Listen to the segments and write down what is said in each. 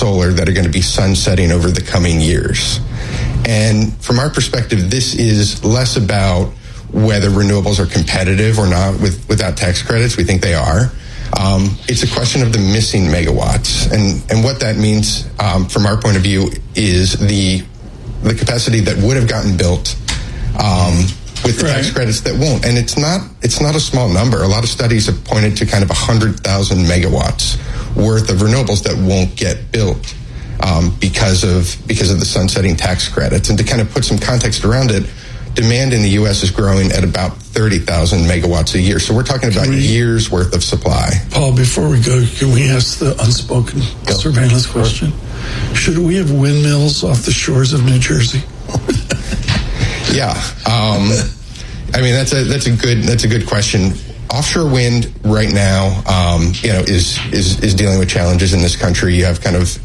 solar that are going to be sunsetting over the coming years. And from our perspective, this is less about whether renewables are competitive or not without tax credits. We think they are. It's a question of the missing megawatts. And what that means from our point of view is the capacity that would have gotten built with the tax credits that won't. And it's not a small number. A lot of studies have pointed to kind of 100,000 megawatts worth of renewables that won't get built because of the sunsetting tax credits. And to kind of put some context around it, demand in the U.S. is growing at about 30,000 megawatts a year. So we're talking about years worth of supply. Paul, before we go, can we ask the unspoken surveillance question? Should we have windmills off the shores of New Jersey? Yeah. I mean, that's a good question. Offshore wind right now, is dealing with challenges in this country. You have kind of,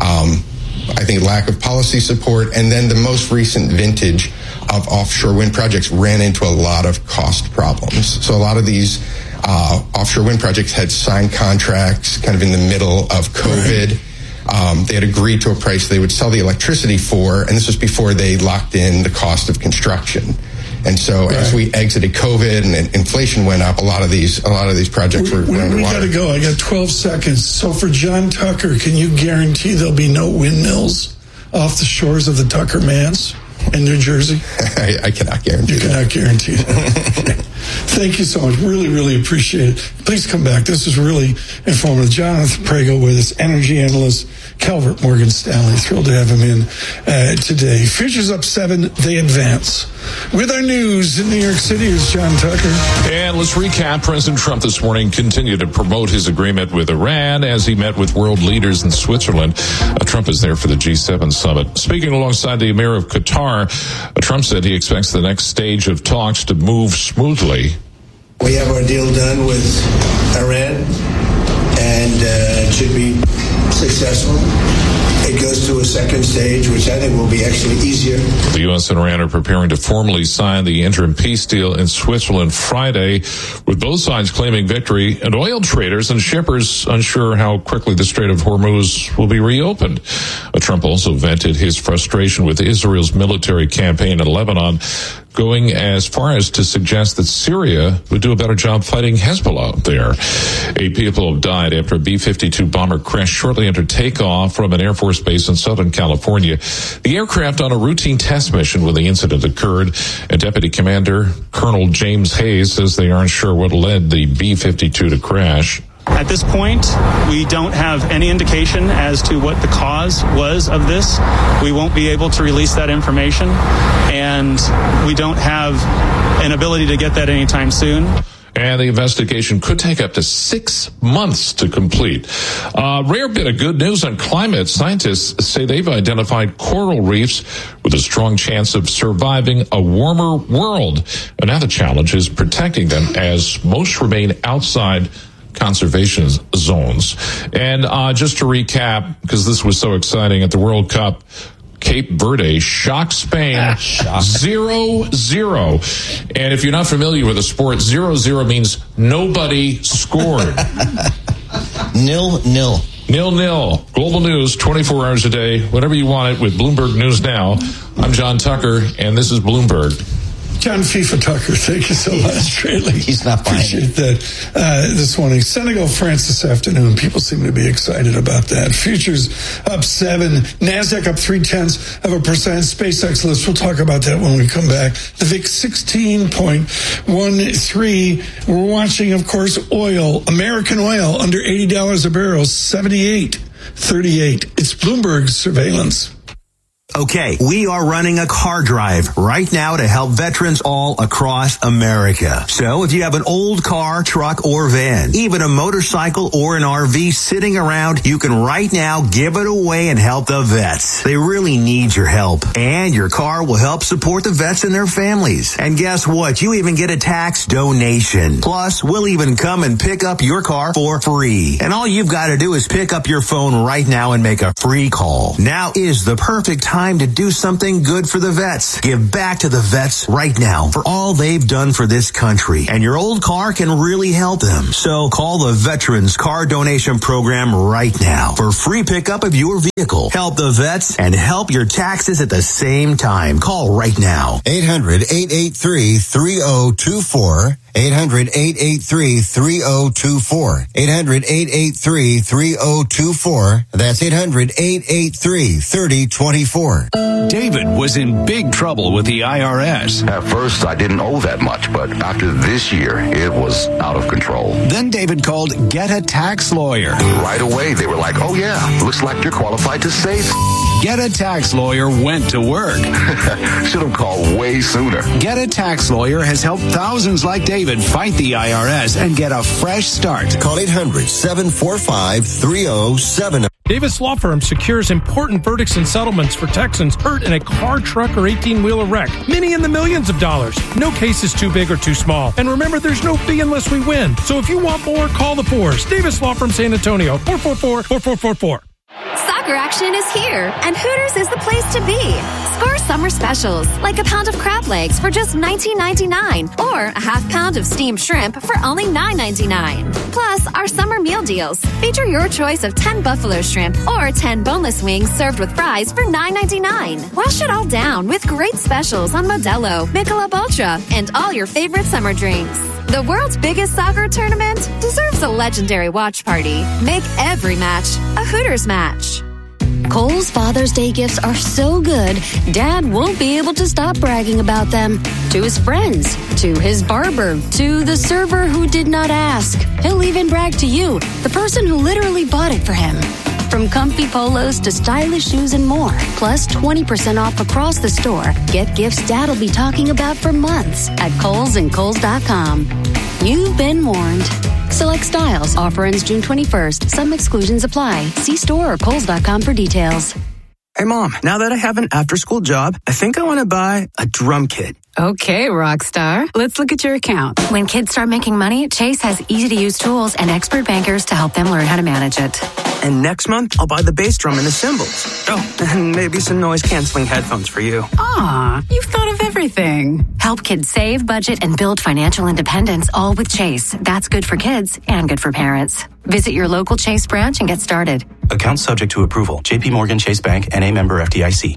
I think, lack of policy support, and then the most recent vintage of offshore wind projects ran into a lot of cost problems. So a lot of these offshore wind projects had signed contracts kind of in the middle of COVID. They had agreed to a price they would sell the electricity for, and this was before they locked in the cost of construction. And so as we exited COVID and inflation went up, a lot of these projects were underwater. We got to go. I got 12 seconds. So for John Tucker, can you guarantee there'll be no windmills off the shores of the Tucker Mans in New Jersey? I cannot guarantee that. You cannot guarantee that. Thank you so much. Really, really appreciate it. Please come back. This is really informative. Jonathan Prego with us, energy analyst, Calvert Morgan Stanley. Thrilled to have him in today. Futures up 7, they advance. With our news in New York City is John Tucker. And let's recap. President Trump this morning continued to promote his agreement with Iran as he met with world leaders in Switzerland. Trump is there for the G7 summit. Speaking alongside the Emir of Qatar, Trump said he expects the next stage of talks to move smoothly. We have our deal done with Iran, and it should be successful. It goes to a second stage, which I think will be actually easier. The U.S. and Iran are preparing to formally sign the interim peace deal in Switzerland Friday, with both sides claiming victory, and oil traders and shippers unsure how quickly the Strait of Hormuz will be reopened. Trump also vented his frustration with Israel's military campaign in Lebanon, going as far as to suggest that Syria would do a better job fighting Hezbollah there. 8 people have died after a B-52 bomber crashed shortly after takeoff from an Air Force base in Southern California. The aircraft on a routine test mission when the incident occurred. And Deputy Commander Colonel James Hayes says they aren't sure what led the B-52 to crash. At this point, we don't have any indication as to what the cause was of this. We won't be able to release that information, and we don't have an ability to get that anytime soon. And the investigation could take up to 6 months to complete. Rare bit of good news on climate. Scientists say they've identified coral reefs with a strong chance of surviving a warmer world. And now the challenge is protecting them, as most remain outside conservation zones. And just to recap, because this was so exciting, at the World Cup, Cape Verde shocked Spain 0-0. And if you're not familiar with the sport, 0-0 means nobody scored. 0-0. 0-0. Global news, 24 hours a day, whenever you want it, with Bloomberg News Now. I'm John Tucker, and this is Bloomberg. John FIFA Tucker, thank you so much. Really, he's not buying appreciate that this morning. Senegal, France this afternoon. People seem to be excited about that. Futures up 7, NASDAQ up 0.3%. SpaceX list. We'll talk about that when we come back. The VIX 16.13. We're watching, of course, oil. American oil under $80 a barrel, 78.38. It's Bloomberg surveillance. Okay, we are running a car drive right now to help veterans all across America. So if you have an old car, truck, or van, even a motorcycle or an RV sitting around, you can right now give it away and help the vets. They really need your help. And your car will help support the vets and their families. And guess what? You even get a tax donation. Plus, we'll even come and pick up your car for free. And all you've got to do is pick up your phone right now and make a free call. Now is the perfect time time to do something good for the vets. Give back to the vets right now for all they've done for this country. And your old car can really help them. So call the Veterans Car Donation Program right now for free pickup of your vehicle. Help the vets and help your taxes at the same time. Call right now. 800-883-3024. 800-883-3024. 800-883-3024. That's 800-883-3024. David was in big trouble with the IRS. At first, I didn't owe that much, but after this year, it was out of control. Then David called Get a Tax Lawyer. Right away, they were like, oh yeah, looks like you're qualified to save. Get a Tax Lawyer went to work. Should have called way sooner. Get a Tax Lawyer has helped thousands like David fight the IRS and get a fresh start. Call 800-745-3070. Davis Law Firm secures important verdicts and settlements for Texans hurt in a car, truck, or 18-wheeler wreck. Many in the millions of dollars. No case is too big or too small. And remember, there's no fee unless we win. So if you want more, call the Fours. Davis Law Firm, San Antonio, 444-4444. Soccer action is here, and Hooters is the place to be. Score summer specials, like a pound of crab legs for just $19.99, or a half pound of steamed shrimp for only $9.99. Plus, our summer meal deals feature your choice of 10 buffalo shrimp or 10 boneless wings served with fries for $9.99. Wash it all down with great specials on Modelo, Michelob Ultra, and all your favorite summer drinks. The world's biggest soccer tournament deserves a legendary watch party. Make every match a Hooters match. Kohl's Father's Day gifts are so good, Dad won't be able to stop bragging about them. To his friends, to his barber, to the server who did not ask. He'll even brag to you, the person who literally bought it for him. From comfy polos to stylish shoes and more, plus 20% off across the store. Get gifts Dad'll be talking about for months at Kohl's and Kohl's.com. You've been warned. Select styles. Offer ends June 21st. Some exclusions apply. See store or Kohl's.com for details. Hey, Mom, now that I have an after-school job, I think I want to buy a drum kit. Okay, Rockstar. Let's look at your account. When kids start making money, Chase has easy-to-use tools and expert bankers to help them learn how to manage it. And next month, I'll buy the bass drum and the cymbals. Oh, and maybe some noise-canceling headphones for you. Aw, you've thought of everything. Help kids save, budget, and build financial independence, all with Chase. That's good for kids and good for parents. Visit your local Chase branch and get started. Account subject to approval. JP Morgan Chase Bank, N.A. member FDIC.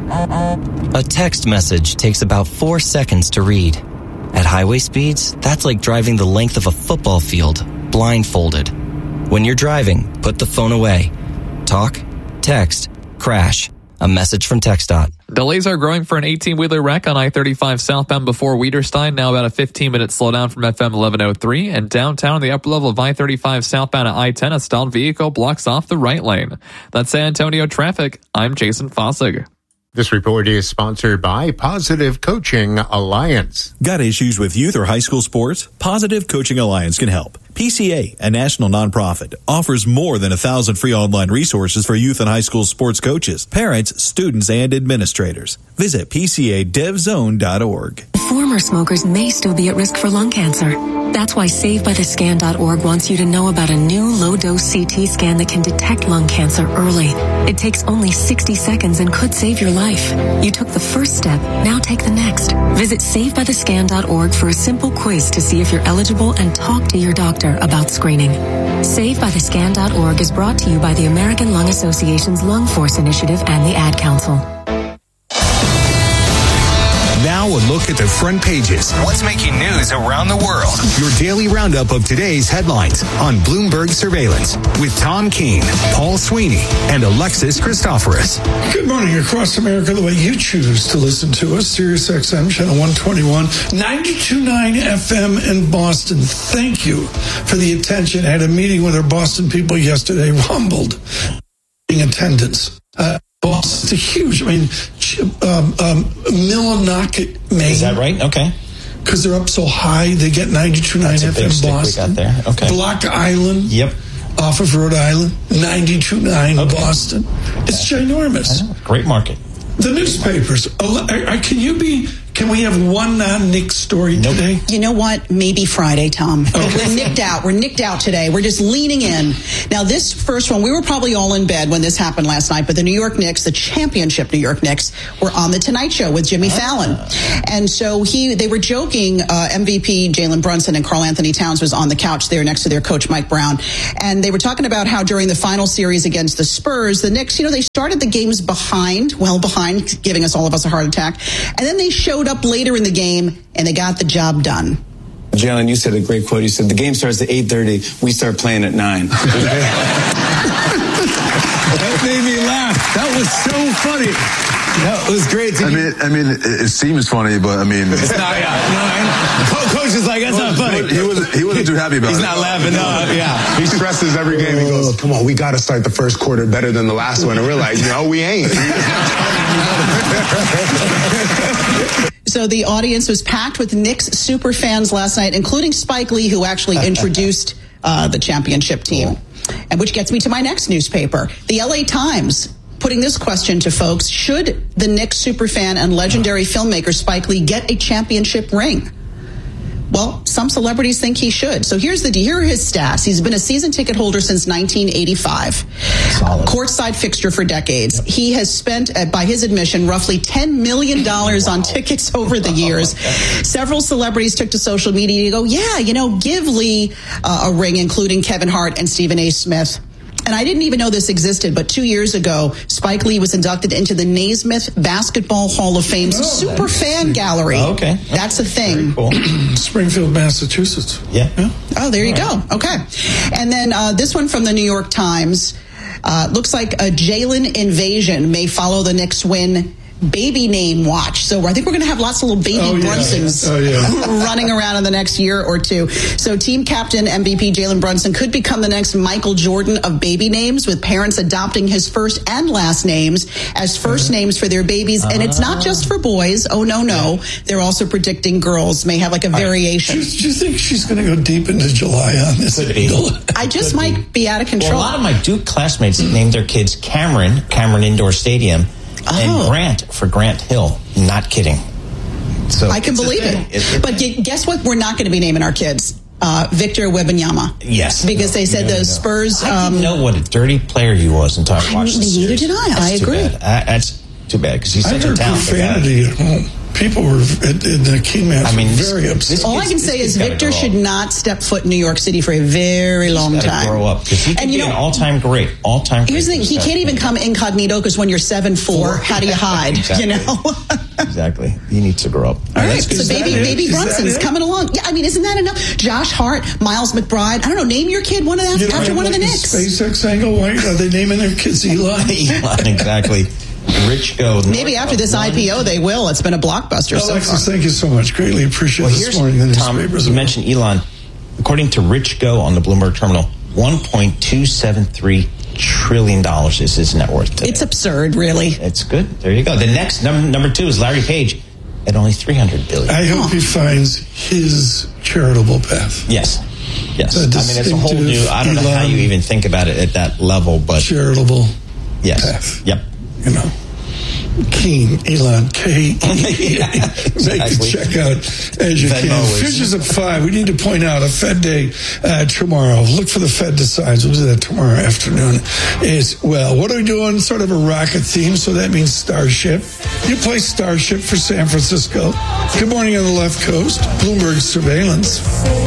A text message takes about 4 seconds to read. At highway speeds, that's like driving the length of a football field, blindfolded. When you're driving, put the phone away. Talk, text, crash. A message from TxDOT. Delays are growing for an 18-wheeler wreck on I-35 southbound before Wieterstein, now about a 15-minute slowdown from FM 1103. And downtown, the upper level of I-35 southbound at I-10, a stalled vehicle blocks off the right lane. That's San Antonio traffic. I'm Jason Fossig. This report is sponsored by Positive Coaching Alliance. Got issues with youth or high school sports? Positive Coaching Alliance can help. PCA, a national nonprofit, offers more than 1,000 free online resources for youth and high school sports coaches, parents, students, and administrators. Visit PCADevZone.org. Former smokers may still be at risk for lung cancer. That's why SaveByTheScan.org wants you to know about a new low-dose CT scan that can detect lung cancer early. It takes only 60 seconds and could save your life. You took the first step, now take the next. Visit SaveByTheScan.org for a simple quiz to see if you're eligible and talk to your doctor about screening. SaveByTheScan.org is brought to you by the American Lung Association's Lung Force Initiative and the Ad Council. Now a look at the front pages. What's making news around the world? Your daily roundup of today's headlines on Bloomberg Surveillance with Tom Keene, Paul Sweeney, and Alexis Christoforous. Good morning across America, the way you choose to listen to us. Sirius XM, channel 121, 92.9 FM in Boston. Thank you for the attention. I had a meeting with our Boston people yesterday, rumbled in attendance. Boston's a huge, Millinocket, Maine. Is that right? Okay. Because they're up so high, they get 92.9 FM Boston. We got there. Okay. Block Island. Yep. Off of Rhode Island, 92.9 Boston. Okay. It's ginormous. I know. Great market. The newspapers. Can Can we have one non-Knicks story today? You know what? Maybe Friday, Tom. We're nicked out. We're nicked out today. We're just leaning in. Now, this first one, we were probably all in bed when this happened last night, but the New York Knicks, the championship New York Knicks, were on The Tonight Show with Jimmy Fallon. And so they were joking, MVP Jalen Brunson and Karl Anthony Towns was on the couch there next to their coach, Mike Brown. And they were talking about how during the final series against the Spurs, the Knicks, they started the games well behind, giving us all of us a heart attack. And then they showed up later in the game and they got the job done. Jalen, you said a great quote. You said, the game starts at 8:30. We start playing at 9. That made me laugh. That was so funny. That was great. I mean, it seems funny, but I mean, it's not. Coach is like, that's not funny. He wasn't too happy about it. He's not laughing. No, yeah. He stresses every game. He goes, "Come on, we got to start the first quarter better than the last one." And we're like, "No, we ain't." So the audience was packed with Knicks super fans last night, including Spike Lee, who actually introduced the championship team. And which gets me to my next newspaper, the LA Times, putting this question to folks: should the Knicks superfan and legendary filmmaker Spike Lee get a championship ring? Well, some celebrities think he should. So here are his stats. He's been a season ticket holder since 1985. Solid. Courtside fixture for decades. He has spent, by his admission, roughly $10 million on tickets over the years. Several celebrities took to social media to go, give Lee a ring, including Kevin Hart and Stephen A. Smith. And I didn't even know this existed, but 2 years ago, Spike Lee was inducted into the Naismith Basketball Hall of Fame's Super Fan Gallery. Oh, okay. That's a thing. Cool. Springfield, Massachusetts. Yeah. Oh, there you go. Okay. And then this one from the New York Times. Looks like a Jalen invasion may follow the Knicks win baby name watch. So I think we're going to have lots of little baby Brunsons running around in the next year or two. So team captain MVP Jalen Brunson could become the next Michael Jordan of baby names, with parents adopting his first and last names as first names for their babies. And it's not just for boys. Oh, no. They're also predicting girls may have like a variation. Do you think she's going to go deep into July on this? I just might be out of control. Well, a lot of my Duke classmates named their kids Cameron Indoor Stadium, and Grant for Grant Hill. Not kidding. So I can believe it. But guess what? We're not going to be naming our kids Victor Wembanyama. Yes. Because they said the Spurs... I didn't know what a dirty player he was until I watched the series. Neither did I. I agree. That's too bad, because he's such a talented guy. Profanity at home. People were in the key match very upset. All I can say is Victor should not step foot in New York City for a very long time. Grow up, because he can be an all-time great. Here's the thing: he can't even come incognito, because when you're 7'4", how do you hide? Exactly. Exactly. He needs to grow up. All right, so baby Brunson's coming along. Yeah, I mean, isn't that enough? Josh Hart, Miles McBride. I don't know. Name your kid one of them after one of the Knicks. SpaceX angle. Why are they naming their kids Elon? Elon, exactly. Rich Go. Maybe after this IPO they will. It's been a blockbuster so Alexis, far. thank you so much. Greatly appreciate this morning. Tom, you mentioned Elon. According to Rich Go on the Bloomberg terminal, $1.273 trillion is his net worth today. It's absurd, really. It's good. There you go. The next number two is Larry Page at only $300 billion. I hope he finds his charitable path. Yes. I mean, it's a whole new. I don't know how you even think about it at that level, but charitable. Yes. Path. Yep. Keen, Elon, K-E-E. Make the checkout as you can. Futures at 5. We need to point out a Fed day tomorrow. Look for the Fed decides. We'll do that tomorrow afternoon. What are we doing? Sort of a rocket theme, so that means Starship. You play Starship for San Francisco. Good morning on the left coast. Bloomberg Surveillance.